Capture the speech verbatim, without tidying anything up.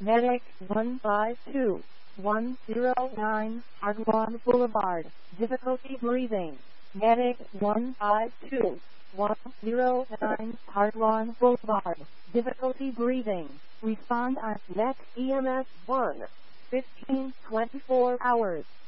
Medic one five two one zero nine, Hardwan Boulevard. Difficulty breathing. Medic one five two one zero nine, Hardwan Boulevard. Difficulty breathing. Respond at next E M S one. fifteen twenty-four hours.